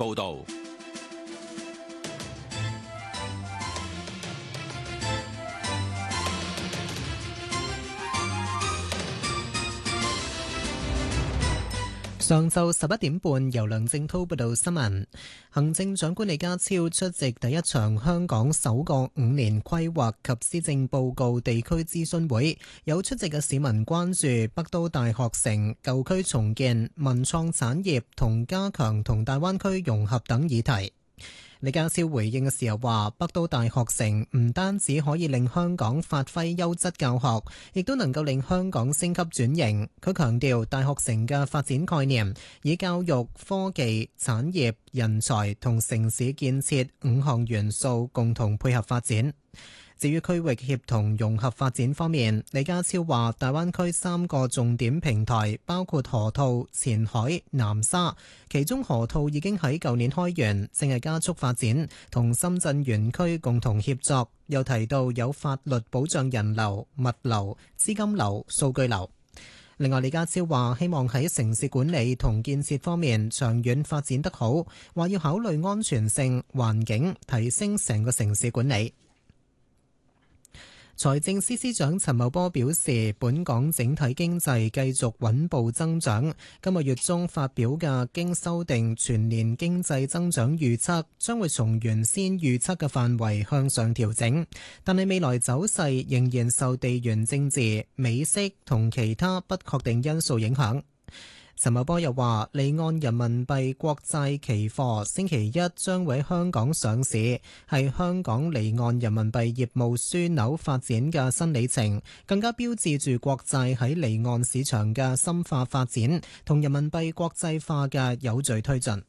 報導。 上晝11點半，由梁正滔報道新聞。行政長官李家超出席第一場香港首個5年規劃及施政報告地區諮詢會，有出席嘅市民關注北都大學城舊區重建、文創產業同加強同大灣區融合等議題。李家超回應嘅時候話，北都大學城唔單止可以令香港發揮優質教學，亦都能夠令香港升級轉型。佢強調大學城嘅發展概念以教育、科技、產業、人才同城市建設5項元素共同配合發展。至於區域協同融合發展方面，李家超話大灣區3個重點平台包括河套、前海、南沙，其中河套已經喺舊年開源，正係加速發展，同深圳園區共同協作。又提到有法律保障人流、物流、資金流、數據流。另外，李家超話希望喺城市管理同建設方面長遠發展得好，話要考慮安全性、環境，提升成個城市管理。財政司司長陳茂波表示，本港整體經濟繼續穩步增長。今個月中發表嘅經修訂全年經濟增長預測，將會從原先預測嘅範圍向上調整，但係未來走勢仍然受地緣政治、美息同其他不確定因素影響。陳茂波又話，離岸人民幣國債期貨星期一將會喺香港上市，係香港離岸人民幣業務樞紐發展嘅新里程，更加標誌住國債喺離岸市場嘅深化發展，同人民幣國際化嘅有序推進。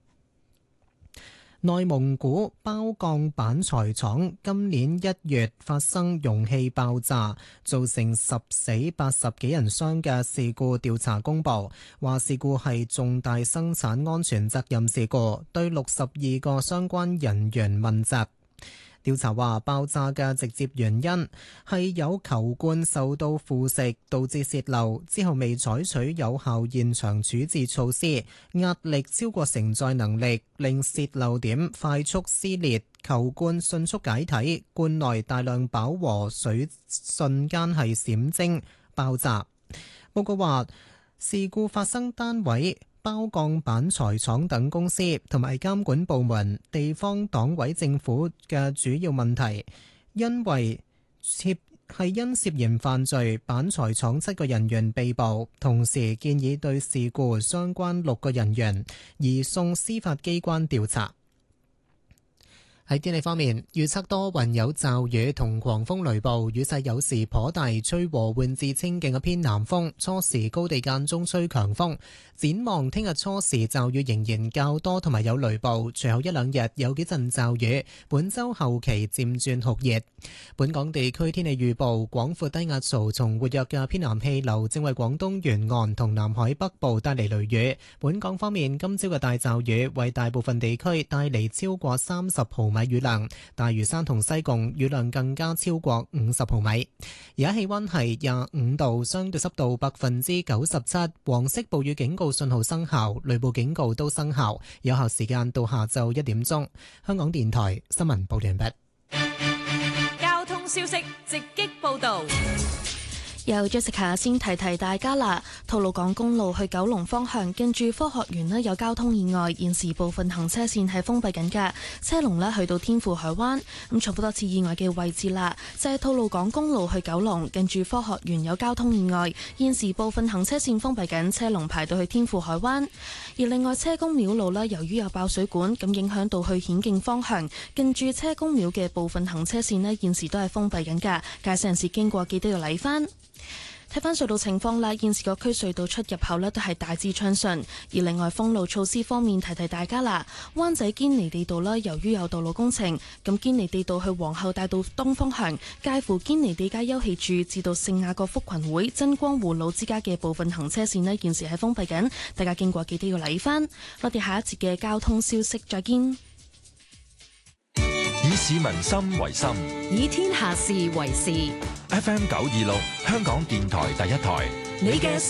內蒙古包鋼板材廠今年1月發生容器爆炸，造成10死80幾人傷嘅事故調查公佈，話事故係重大生產安全責任事故，對62個相關人員問責。調查話爆炸嘅直接原因係有球罐受到腐蝕導致洩漏，之後未採取有效現場處置措施，壓力超過承載能力，令洩漏點快速撕裂，球罐迅速解體，罐內大量飽和水瞬間係閃晶爆炸。報告話事故發生單位包鋼板材廠等公司同埋監管部門、地方黨委政府嘅主要問題，因涉嫌犯罪，板材廠7個人員被捕，同時建議對事故相關6個人員移送司法機關調查。喺天氣方面，預測多雲有驟雨同狂風雷暴，雨勢有時頗大，吹和緩至清勁嘅偏南風，初時高地間中吹強風。展望聽日初時驟雨仍然較多，同埋有雷暴，隨後一兩日有幾陣驟雨。本週後期漸轉酷熱。本港地區天氣預報，廣闊低壓槽從活躍嘅偏南氣流正為廣東沿岸同南海北部帶嚟雷雨。本港方面，今朝嘅大驟雨為大部分地區帶嚟超過30毫米雨量，大嶼山同西貢雨量更加超過50毫米。而家氣溫係25度，相對濕度97%，黃色暴雨警告信號生效，雷暴警告都生效，有效時間到下晝1點鐘。香港電台新聞報完畢。 交通消息直擊報道。 由 Jessica 先提提大家啦，吐露港公路去九龍方向近住科學園呢有交通意外，現時部分行車線係封閉緊㗎，車龍呢去到天賦海灣。咁重複多次意外嘅位置啦，就係吐露港公路去九龍近住科學園有交通意外，現時部分行車線封閉緊，車龍排到去天賦海灣。而另外車公廟路呢，由於有爆水管，咁影響到去顯徑方向近住車公廟嘅部分行車線呢，現時都係封閉緊㗎，駕駛人士經過記得要禮返。睇返隧道情況啦，現時各區隧道出入口呢都係大致暢順。而另外封路措施方面，提提大家啦，灣仔堅尼地道啦，由於有道路工程，咁堅尼地道去皇后大道東方向，介乎堅尼地街休憩處至到聖雅各福群會真光護老之家嘅部分行車線呢，現時係封閉緊，大家經過記得要禮返。我哋下一節嘅交通消息再見。 以市民心為心， 以天下事為事。 FM 926香港電台第一台， 你嘅